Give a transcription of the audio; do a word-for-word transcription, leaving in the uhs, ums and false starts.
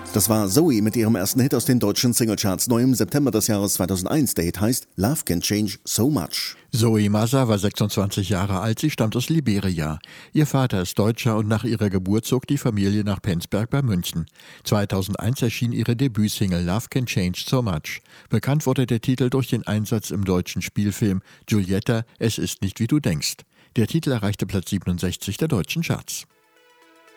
Das war Zoe mit ihrem ersten Hit aus den deutschen Singlecharts, neu im September des Jahres zweitausendeins. Der Hit heißt Love Can Change So Much. Zoe Maza war sechsundzwanzig Jahre alt, sie stammt aus Liberia. Ihr Vater ist Deutscher und nach ihrer Geburt zog die Familie nach Penzberg bei München. zweitausendeins erschien ihre Debütsingle Love Can Change So Much. Bekannt wurde der Titel durch den Einsatz im deutschen Spielfilm Giulietta, es ist nicht wie du denkst. Der Titel erreichte Platz siebenundsechzig der deutschen Charts.